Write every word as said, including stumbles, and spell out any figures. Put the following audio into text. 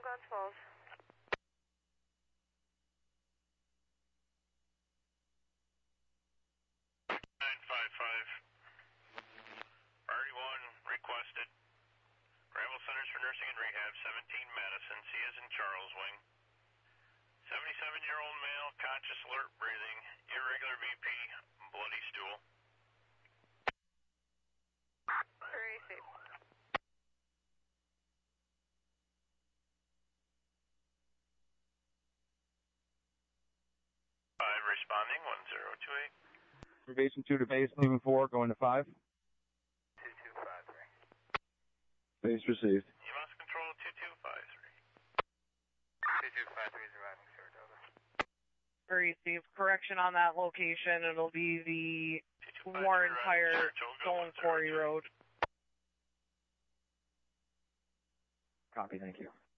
Glens Falls. nine five five. Priority one requested. Gravel Centers for Nursing and Rehab, seventeen Madison, C as in Charles Wing. seventy-seven-year-old male, conscious, alert, breathing, irregular B P, bloody stool. Very safe. Five responding, one zero two eight. Probation two to base, leaving four, going to five. two two five three. Base received. E M S control two two five three. two two five three is arriving, Saratoga. Very safe. Correction on that location. It'll be the Warren Tire, Stone Quarry Road. Copy, thank you.